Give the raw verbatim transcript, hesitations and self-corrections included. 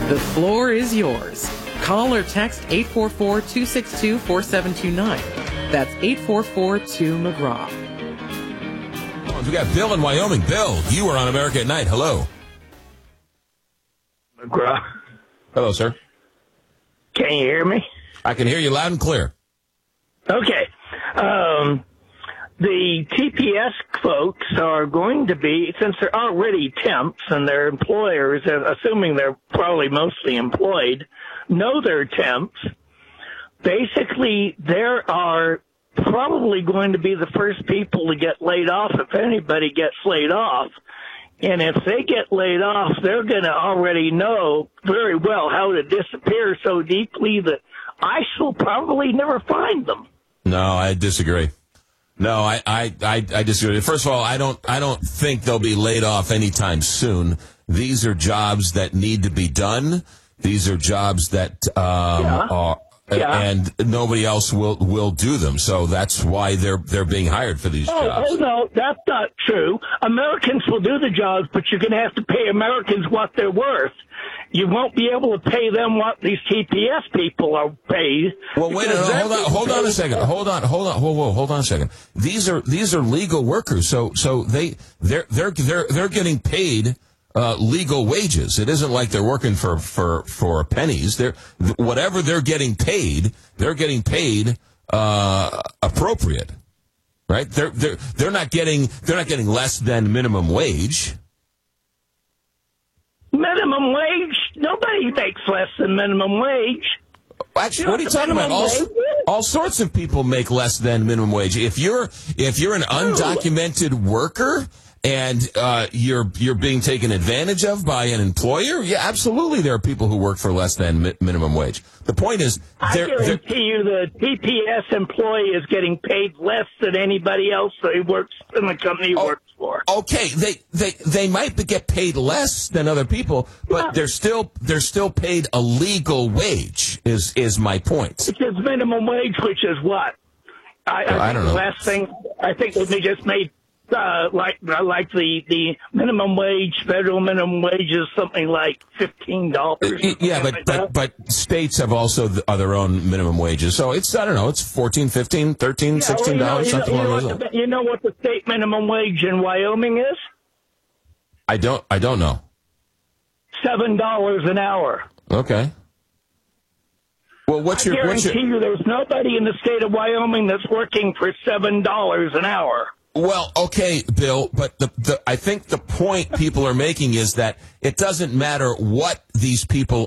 The floor is yours. Call or text eight four four, two six two, four seven two nine. That's eight four four two McGraw. We got Bill in Wyoming. Bill, you are on America at Night. Hello. McGraw. Hello, sir. Can you hear me? I can hear you loud and clear. Okay. Um, the T P S folks are going to be, since they're already temps and their employers, assuming they're probably mostly employed, know they're temps, basically there are probably going to be the first people to get laid off if anybody gets laid off. And if they get laid off, they're going to already know very well how to disappear so deeply that ICE will probably never find them. No, I disagree. No, I, I, I, I disagree. First of all, I don't, I don't think they'll be laid off anytime soon. These are jobs that need to be done. These are jobs that um, Yeah. are, Yeah. and nobody else will will do them. So that's why they're they're being hired for these Oh, jobs. oh, no, that's not true. Americans will do the jobs, but you're going to have to pay Americans what they're worth. You won't be able to pay them what these T P S people are paid. Well, wait a minute. Hold on. Hold on a second. Hold on. Hold on. Whoa, whoa. Hold on a second. These are these are legal workers. So so they they're they're they're they're getting paid uh, legal wages. It isn't like they're working for for for pennies. They're whatever they're getting paid. They're getting paid uh, appropriate, right? They're they're they're not getting they're not getting less than minimum wage. Minimum wage? Nobody makes less than minimum wage. Actually, You what are you know talking about? minimum All, wage? all sorts of people make less than minimum wage. If you're if you're an undocumented worker and uh, you're you're being taken advantage of by an employer, yeah, absolutely, there are people who work for less than mi- minimum wage. The point is, I they're, they're, guarantee you the T P S employee is getting paid less than anybody else that he works in the company he Oh, works for. okay, they they they might be- get paid less than other people, but Yeah. they're still they're still paid a legal wage. Is is my point? Which is minimum wage, which is what? I, I, I don't think know. the last thing, I think that they just made, uh, like, like the, the minimum wage, federal minimum wage is something like fifteen dollars. Yeah, but, but but states have also th- are their own minimum wages. So it's, I don't know, it's fourteen, fifteen, thirteen, sixteen dollars, you know, something you know, along you know those what lines. the, you know what the state minimum wage in Wyoming is? I don't I don't know. Seven dollars an hour. Okay. Well, what's I your what's guarantee your you there's nobody in the state of Wyoming that's working for seven dollars an hour. Well, okay, Bill, but the, the I think the point people are making is that it doesn't matter what these people